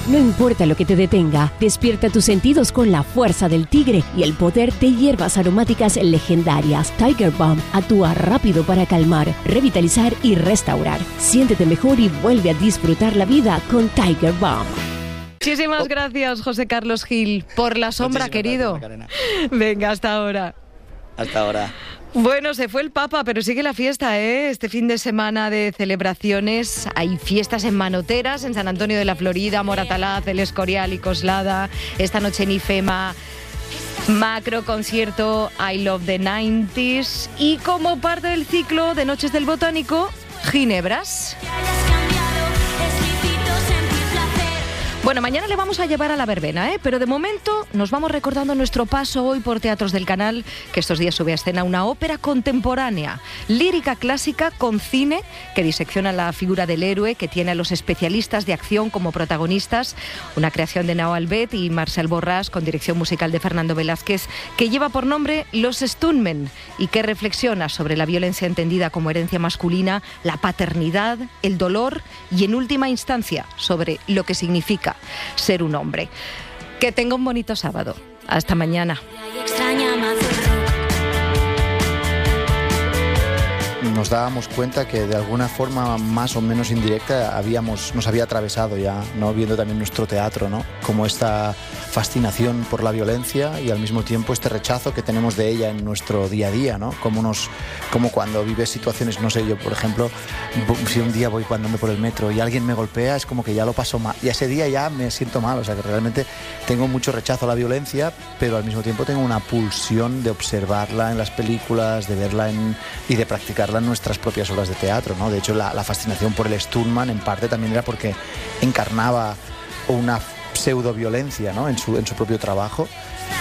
No importa lo que te detenga, despierta tus sentidos con la fuerza del tigre y el poder de hierbas aromáticas legendarias. Tiger Balm actúa rápido para calmar, revitalizar y restaurar. Siéntete mejor y vuelve a disfrutar la vida con Tiger Balm. Muchísimas gracias, José Carlos Gil, por la sombra, querido. Venga, hasta ahora. Hasta ahora. Bueno, se fue el Papa, pero sigue la fiesta, ¿eh? Este fin de semana de celebraciones. Hay fiestas en Manoteras, en San Antonio de la Florida, Moratalaz, El Escorial y Coslada. Esta noche en IFEMA, macro concierto I Love the 90s. Y como parte del ciclo de Noches del Botánico, Ginebras. Bueno, mañana le vamos a llevar a la verbena, pero de momento nos vamos recordando nuestro paso hoy por Teatros del Canal, que estos días sube a escena una ópera contemporánea, lírica clásica con cine, que disecciona la figura del héroe, que tiene a los especialistas de acción como protagonistas, una creación de Nao Albet y Marcel Borràs, con dirección musical de Fernando Velázquez, que lleva por nombre Los Stuntmen y que reflexiona sobre la violencia entendida como herencia masculina, la paternidad, el dolor y, en última instancia, sobre lo que significa ser un hombre. Que tenga un bonito sábado. Hasta mañana. Nos dábamos cuenta que de alguna forma más o menos indirecta nos había atravesado ya, ¿no? Viendo también nuestro teatro, ¿no? Como esta fascinación por la violencia y al mismo tiempo este rechazo que tenemos de ella en nuestro día a día, ¿no? Como cuando vives situaciones, no sé, yo por ejemplo, si un día voy andando por el metro y alguien me golpea, es como que ya lo paso mal, y ese día ya me siento mal, o sea que realmente tengo mucho rechazo a la violencia, pero al mismo tiempo tengo una pulsión de observarla en las películas, de verla y de practicarla en nuestras propias obras de teatro, ¿no? De hecho, la fascinación por el Stuntman en parte también era porque encarnaba una pseudo-violencia, ¿no? en su propio trabajo,